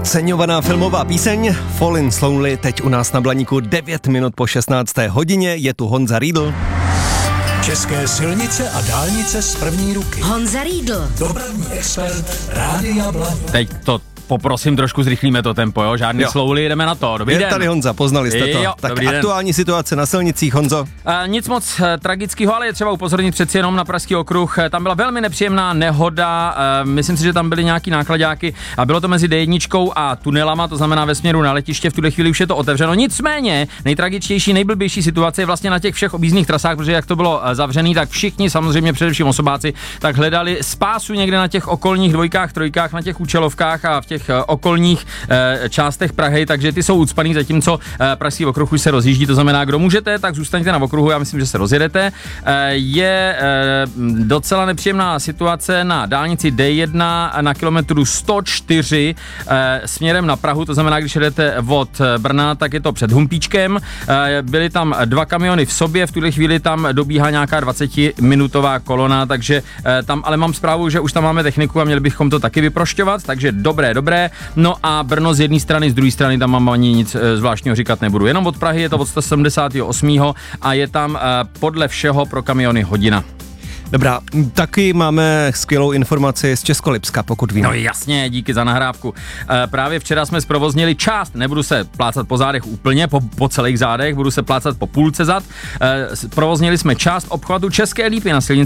Oceňovaná filmová píseň Falling Slowly teď u nás na Blaníku 9 minut po 16. hodině. Je tu Honza Riedl. České silnice a dálnice z první ruky. Honza Riedl. Dopravní expert Rádia Blaník. Teď to poprosím, trošku zrychlíme to tempo, jo? Žádný slowly, jdeme na to. Dobrý den. Je tady Honza, poznali jste to. Jo, tak aktuální situace na silnicích, Honzo. Nic moc tragického, ale je třeba upozornit přeci jenom na Pražský okruh. Tam byla velmi nepříjemná nehoda, myslím si, že tam byly nějaký nákladáky a bylo to mezi D1 a tunelama, to znamená ve směru na letiště, v tuhle chvíli už je to otevřeno. Nicméně nejtragičtější, nejblbější situace je vlastně na těch všech objízdných trasách, protože jak to bylo zavřený, tak všichni, samozřejmě především osobáci, tak hledali spásu někde na těch okolních dvojkách, trojkách, na těch účelovkách a v těch okolních částech Prahy, takže ty jsou ucpaný, zatímco Pražský okruh už se rozjíždí, to znamená, kdo můžete, tak zůstaňte na okruhu, já myslím, že se rozjedete. Je docela nepříjemná situace na dálnici D1 na kilometru 104 směrem na Prahu, to znamená, když jedete od Brna, tak je to před Humpíčkem. Byly tam 2 kamiony v sobě, v tuhle chvíli tam dobíhá nějaká 20-minutová kolona, takže tam ale mám zprávu, že už tam máme techniku a měli bychom to taky vyprošťovat, takže dobré. No a Brno z jedné strany, z druhé strany tam mám ani nic zvláštního říkat nebudu. Jenom od Prahy je to od 178. a je tam podle všeho pro kamiony hodina. Dobrá, taky máme skvělou informaci z Českolipska, pokud vím. No jasně, díky za nahrávku. Právě včera jsme zprovoznili část, nebudu se plácat po zádech úplně, po celých zádech, budu se plácat po půlce zad. Provoznili jsme část obchvatu České Lípy na silnici